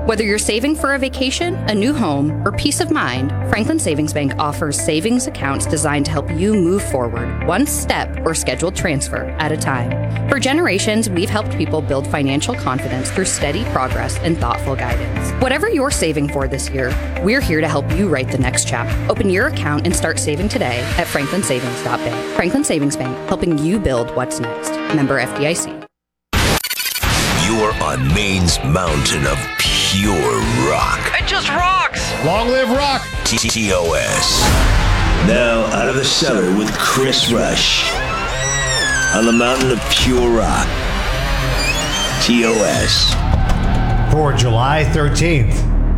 Whether you're saving for a vacation, a new home, or peace of mind, Franklin Savings Bank offers savings accounts designed to help you move forward, one step or scheduled transfer at a time. For generations, we've helped people build financial confidence through steady progress and thoughtful guidance. Whatever you're saving for this year, we're here to help you write the next chapter. Open your account and start saving today at franklinsavings.bank. Franklin Savings Bank, helping you build what's next. Member FDIC. You're on Maine's mountain of pure rock. It just rocks! Long live rock! TOS. Now out of the cellar with Chris Rush. On the mountain of pure rock. TOS. For July 13th.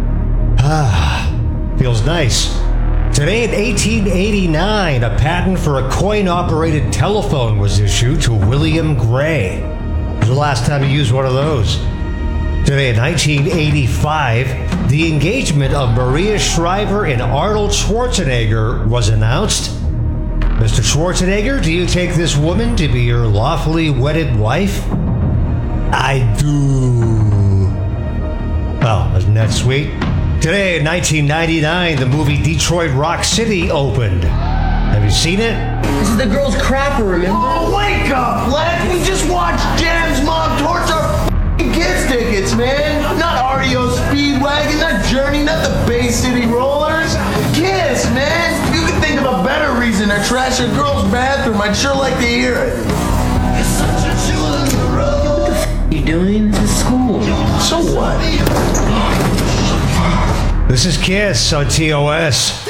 Feels nice. Today in 1889, a patent for a coin-operated telephone was issued to William Gray. When was the last time you used one of those? Today in 1985, the engagement of Maria Shriver and Arnold Schwarzenegger was announced. Mr. Schwarzenegger, do you take this woman to be your lawfully wedded wife? I do. Well, isn't that sweet? Today in 1999, the movie Detroit Rock City opened. Have you seen it? This is the girl's crapper, remember? Oh, wake up, lad! We just watched Jan's mom torch our kids' tickets, man! Not REO Speedwagon, not Journey, not the Bay City Rollers. Kiss, man! You can think of a better reason to trash a girl's bathroom. I'd sure like to hear it. You're such a jewel in the road. What the f*** are you doing? This is school. So what? This is Kiss on TOS.